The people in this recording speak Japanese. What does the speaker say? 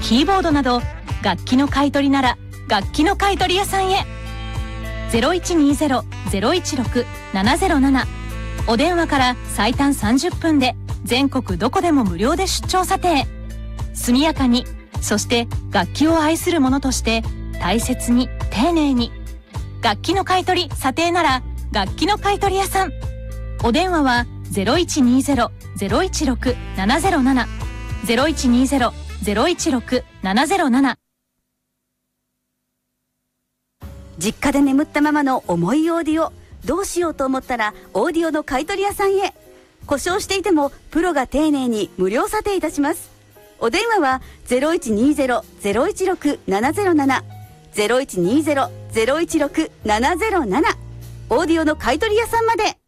キーボードなど楽器の買い取りなら楽器の買い取り屋さんへ。0120-016-707、お電話から最短30分で全国どこでも無料で出張査定。速やかに、そして楽器を愛する者として大切に丁寧に。楽器の買い取り査定なら楽器の買い取り屋さん。お電話は 0120-016-707、 0120-016-707。 実家で眠ったままの重いオーディオ、どうしようと思ったらオーディオの買い取り屋さんへ。故障していてもプロが丁寧に無料査定いたします。お電話は 0120-016-707、 0120-016-707、オーディオの買い取り屋さんまで。